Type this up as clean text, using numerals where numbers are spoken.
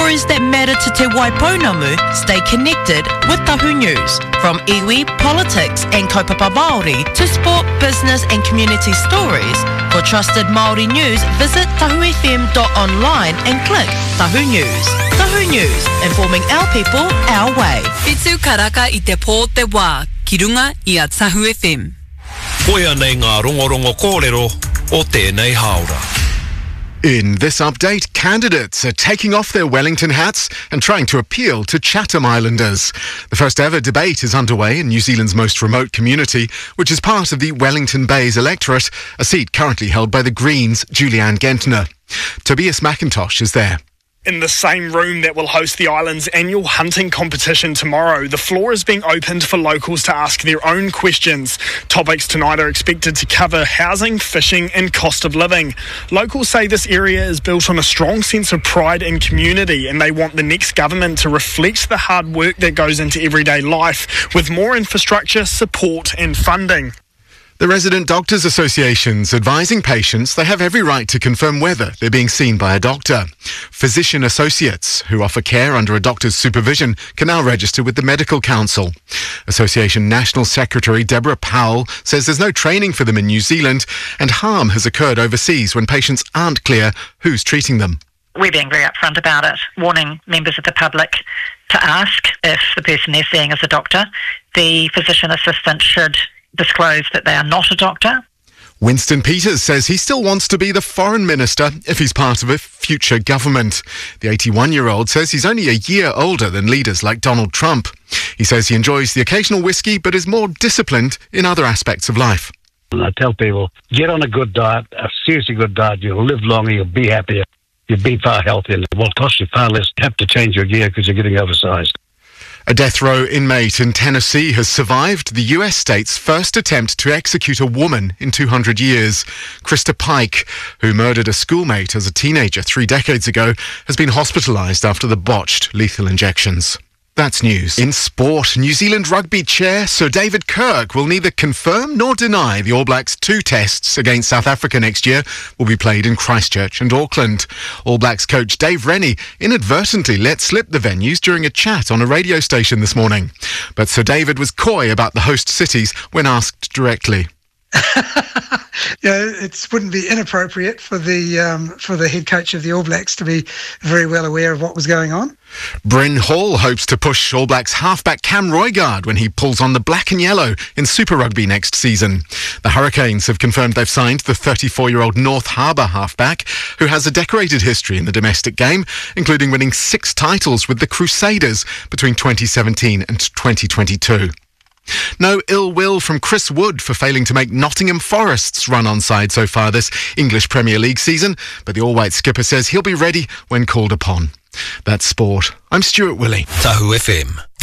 stories that matter to Te Waipounamu stay connected with Tahu News. From iwi, politics and kaupapa Māori to sport, business and community stories. For trusted Māori news, visit tahufm.online and click Tahu News. Tahu News, informing our people, our way. Whitu karaka I te pō te wā, ki runga I a Tahu FM. Koia nei ngā rongorongo kōrero o tēnei haora. In this update, candidates are taking off their Wellington hats and trying to appeal to Chatham Islanders. The first ever debate is underway in New Zealand's most remote community, which is part of the Wellington Bays electorate, a seat currently held by the Greens' Julianne Gentner. Tobias McIntosh is there. In the same room that will host the island's annual hunting competition tomorrow, the floor is being opened for locals to ask their own questions. Topics tonight are expected to cover housing, fishing and cost of living. Locals say this area is built on a strong sense of pride and community, and they want the next government to reflect the hard work that goes into everyday life with more infrastructure, support and funding. The Resident Doctors Association's advising patients they have every right to confirm whether they're being seen by a doctor. Physician associates who offer care under a doctor's supervision can now register with the Medical Council. Association National Secretary Deborah Powell says there's no training for them in New Zealand and harm has occurred overseas when patients aren't clear who's treating them. We're being very upfront about it, warning members of the public to ask if the person they're seeing is a doctor. The physician assistant should disclose that they are not a doctor. Winston Peters says he still wants to be the foreign minister if he's part of a future government. The 81-year-old says he's only a year older than leaders like Donald Trump. He says he enjoys the occasional whiskey but is more disciplined in other aspects of life. I tell people, get on a good diet, a seriously good diet, you'll live longer, you'll be happier, you'll be far healthier. It will cost you far less. You have to change your gear because you're getting oversized. A death row inmate in Tennessee has survived the US state's first attempt to execute a woman in 200 years. Krista Pike, who murdered a schoolmate as a teenager 3 decades ago, has been hospitalized after the botched lethal injections. That's news. In sport, New Zealand rugby chair Sir David Kirk will neither confirm nor deny the All Blacks' 2 tests against South Africa next year will be played in Christchurch and Auckland. All Blacks coach Dave Rennie inadvertently let slip the venues during a chat on a radio station this morning. But Sir David was coy about the host cities when asked directly. It wouldn't be inappropriate for the head coach of the All Blacks to be very well aware of what was going on. Bryn Hall hopes to push All Blacks halfback Cam Roigard when he pulls on the black and yellow in Super Rugby next season. The Hurricanes have confirmed they've signed the 34-year-old North Harbour halfback, who has a decorated history in the domestic game, including winning 6 titles with the Crusaders between 2017 and 2022. No ill will from Chris Wood for failing to make Nottingham Forest's run on side so far this English Premier League season, but the all-white skipper says he'll be ready when called upon. That's sport. I'm Stuart Willey. Tahu FM.